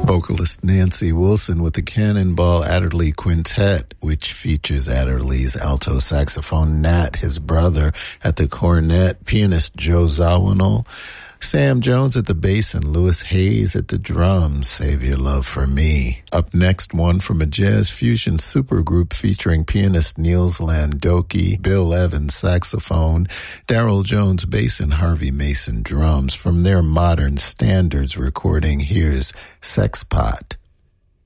Vocalist Nancy Wilson with the Cannonball Adderley Quintet, which features Adderley's alto saxophone Nat, his brother, at the cornet, pianist Joe Zawinul, Sam Jones at the bass, and Louis Hayes at the drums. Save Your Love for Me. Up next, one from a jazz fusion supergroup featuring pianist Niels Landoki, Bill Evans saxophone, Darryl Jones bass, and Harvey Mason drums. From their modern standards recording, here's Sex Pot.